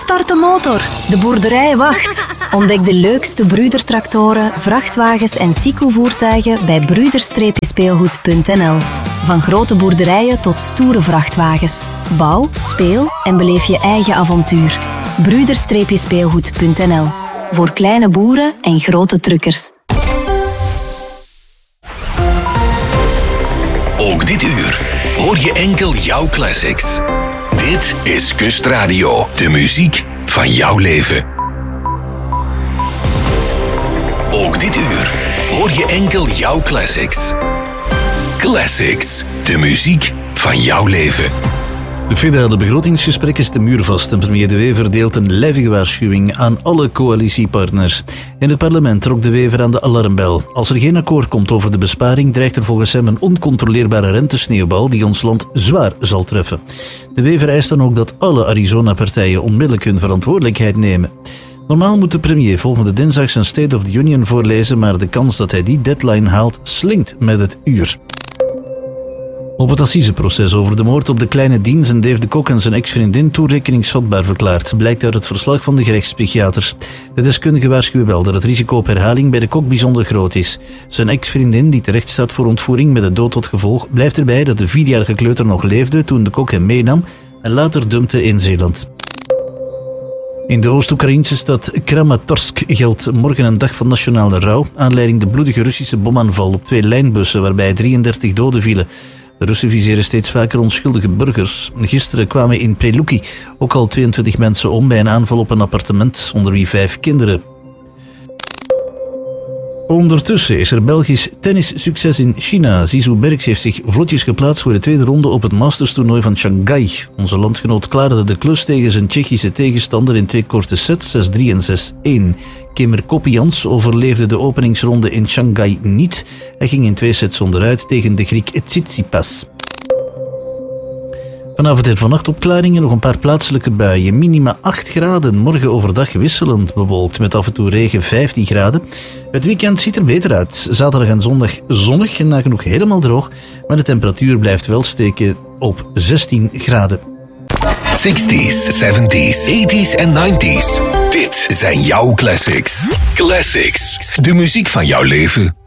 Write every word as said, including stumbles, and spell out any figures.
Start de motor. De boerderij wacht. Ontdek de leukste Brüder-tractoren, vrachtwagens en Sico-voertuigen bij brüder speelgoed punt n l. Van grote boerderijen tot stoere vrachtwagens. Bouw, speel en beleef je eigen avontuur. brüder speelgoed punt n l. Voor kleine boeren en grote truckers. Ook dit uur hoor je enkel jouw classics. Dit is Kustradio, de muziek van jouw leven. Ook dit uur hoor je enkel jouw classics. Classics, de muziek van jouw leven. De federale begrotingsgesprekken is de muur vast en premier De Wever deelt een lijvige waarschuwing aan alle coalitiepartners. In het parlement trok De Wever aan de alarmbel. Als er geen akkoord komt over de besparing, dreigt er volgens hem een oncontroleerbare rentesneeuwbal die ons land zwaar zal treffen. De Wever eist dan ook dat alle Arizona-partijen onmiddellijk hun verantwoordelijkheid nemen. Normaal moet de premier volgende dinsdag zijn State of the Union voorlezen, maar de kans dat hij die deadline haalt slinkt met het uur. Op het assiseproces over de moord op de kleine Dien zijn Dave de Kok en zijn ex-vriendin toerekeningsvatbaar verklaard, blijkt uit het verslag van de gerechtspsychiaters. De deskundigen waarschuwen wel dat het risico op herhaling bij de Kok bijzonder groot is. Zijn ex-vriendin, die terecht staat voor ontvoering met de dood tot gevolg, blijft erbij dat de vierjarige kleuter nog leefde toen de Kok hem meenam en later dumpte in Zeeland. In de Oost-Oekraïnse stad Kramatorsk geldt morgen een dag van nationale rouw, aanleiding de bloedige Russische bomaanval op twee lijnbussen waarbij drieëndertig doden vielen. De Russen viseren steeds vaker onschuldige burgers. Gisteren kwamen in Preluki ook al tweeëntwintig mensen om bij een aanval op een appartement, onder wie vijf kinderen. Ondertussen is er Belgisch tennissucces in China. Zizou Bergs heeft zich vlotjes geplaatst voor de tweede ronde op het Masters-toernooi van Shanghai. Onze landgenoot klaarde de klus tegen zijn Tsjechische tegenstander in twee korte sets, zes drie en zes een. Kimmer Kopians overleefde de openingsronde in Shanghai niet. Hij ging in twee sets onderuit tegen de Griek Tsitsipas. Vanavond en vannacht opklaringen, nog een paar plaatselijke buien. Minima acht graden, morgen overdag wisselend bewolkt met af en toe regen vijftien graden. Het weekend ziet er beter uit. Zaterdag en zondag zonnig en nagenoeg helemaal droog. Maar de temperatuur blijft wel steken op zestien graden. zestig's, zeventig's, tachtig's en ninetig's. Dit zijn jouw classics. Classics, de muziek van jouw leven.